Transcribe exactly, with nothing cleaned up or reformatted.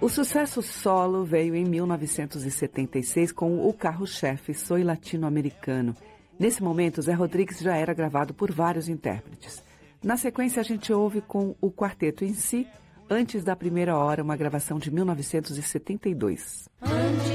O sucesso solo veio em mil novecentos e setenta e seis com o carro-chefe Soy Latino-Americano. Nesse momento, Zé Rodrigues já era gravado por vários intérpretes. Na sequência, a gente ouve com o quarteto em si, Antes da Primeira Hora, uma gravação de mil novecentos e setenta e dois. Antes